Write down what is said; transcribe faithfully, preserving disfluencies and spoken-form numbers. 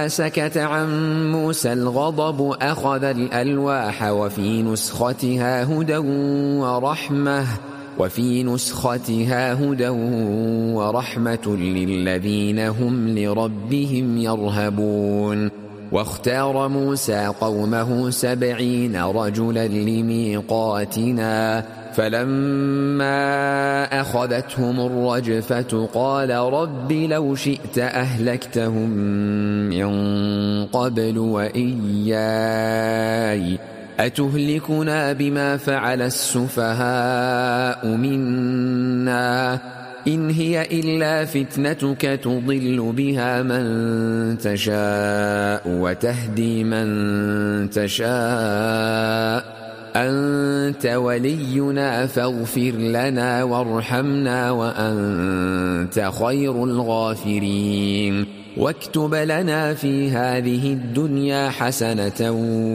سكت عن موسى الغضب أخذ الألواح وفي نسختها هدى ورحمة وفي نسختها هدى ورحمة للذين هم لربهم يرهبون. واختار موسى قومه سبعين رجلا لميقاتنا فلما أخذتهم الرجفة قال رب لو شئت أهلكتهم من قبل وإياي أتهلكنا بما فعل السفهاء منا إن هي إلا فتنتك تضل بها من تشاء وتهدي من تشاء أنت ولينا فاغفر لنا وارحمنا وأنت خير الغافرين واكتب لنا في هذه الدنيا حسنة